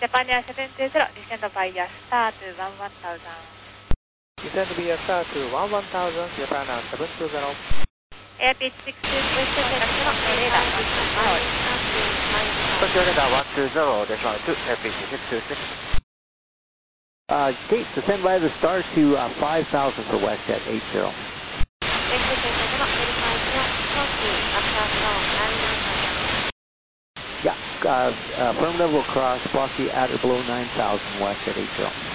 Japan Air 720, descend via star to 11000. Descend via star to 11000, Japan Air 720. Airbus 62, West contact radar 120. Tokyo radar 120, decimal 2, Airbus 626. Gate, descend via the star to 5000 for WestJet 80. Yeah, affirmative will cross Blocky at or below 9000 WestJet 80.